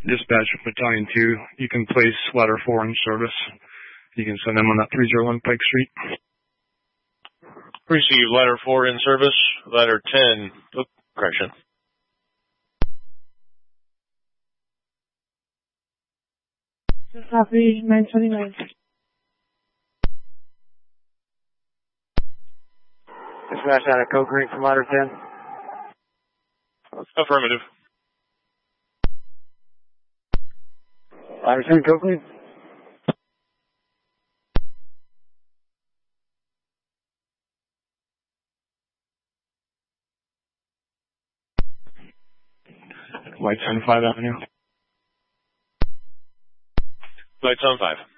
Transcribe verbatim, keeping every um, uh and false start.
Dispatch Battalion two, you can place ladder four in service. You can send them on that three oh one Pike Street. Receive ladder four in service, ladder ten, oh, correction. Copy, nine twenty-nine. Dispatch out of Coke Creek from ladder ten. Affirmative. Ladder ten, Coke Creek. Lights on five Avenue. Lights on five.